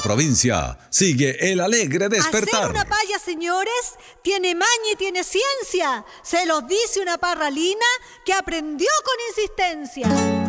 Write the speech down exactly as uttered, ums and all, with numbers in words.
provincia, sigue el alegre despertar. Hacer una paya, señores, tiene maña y tiene ciencia. Se los dice una parralina que aprendió con insistencia.